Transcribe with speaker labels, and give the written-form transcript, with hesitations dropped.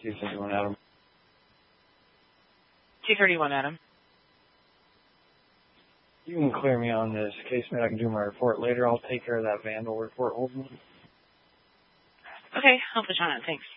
Speaker 1: 231 Adam.
Speaker 2: 231 Adam.
Speaker 1: You can clear me on this case, man. I can do my report later. I'll take care of that vandal report. Hold on.
Speaker 2: Okay, I'll put you on it. Thanks.